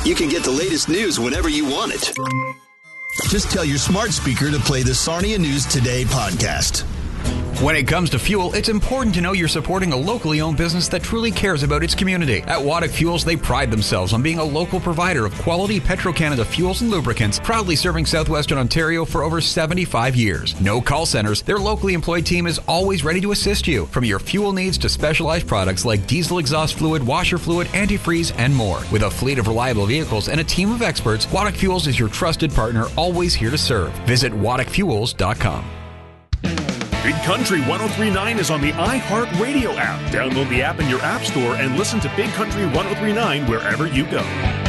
You can get the latest news whenever you want it. Just tell your smart speaker to play the Sarnia News Today podcast. When it comes to fuel, it's important to know you're supporting a locally owned business that truly cares about its community. At Waddick Fuels, they pride themselves on being a local provider of quality Petro-Canada fuels and lubricants, proudly serving southwestern Ontario for over 75 years. No call centers, their locally employed team is always ready to assist you, from your fuel needs to specialized products like diesel exhaust fluid, washer fluid, antifreeze, and more. With a fleet of reliable vehicles and a team of experts, Waddick Fuels is your trusted partner, always here to serve. Visit WaddickFuels.com. Big Country 103.9 is on the iHeartRadio app. Download the app in your app store and listen to Big Country 103.9 wherever you go.